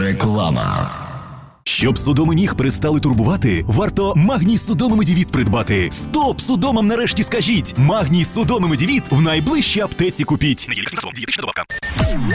Реклама. Щоб судоми ніг перестали турбувати, варто Магній Судоми Медівіт придбати. Стоп! Судомам нарешті скажіть! Магній Судоми Медівіт в найближчій аптеці купіть.